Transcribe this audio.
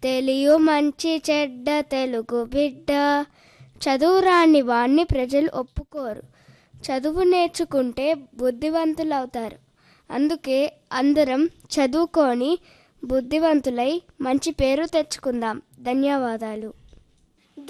తెలియు మంచి చెడ్డ తెలుగు బిడ్డ. చదువురాని వాణ్ణి ప్రజలు ఒప్పుకోరు. చదువు నేర్చుకుంటే బుద్ధివంతులవుతారు. అందుకే అందరం చదువుకొని బుద్ధివంతులై మంచి పేరు తెచ్చుకుందాం. ధన్యవాదాలు.